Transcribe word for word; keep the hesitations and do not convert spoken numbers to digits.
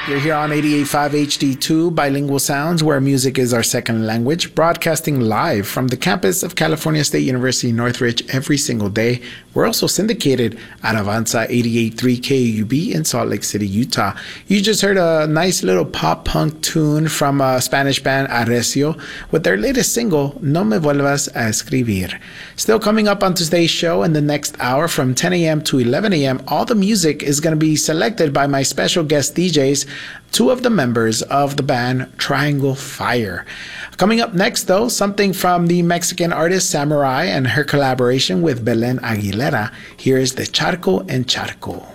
You're here on eighty-eight point five H D two, Bilingual Sounds, where music is our second language, broadcasting live from the campus of California State University, Northridge, every single day. We're also syndicated at Avanza eighty-eight point three K U B in Salt Lake City, Utah. You just heard a nice little pop-punk tune from a Spanish band, Arrecio, with their latest single, No Me Vuelvas a Escribir. Still coming up on today's show in the next hour from ten a.m. to eleven a.m., all the music is going to be selected by my special guest D Js, two of the members of the band Triangle Fire. Coming up next, though, something from the Mexican artist Samurai and her collaboration with Belen Aguilera. Here is the Charco en Charco.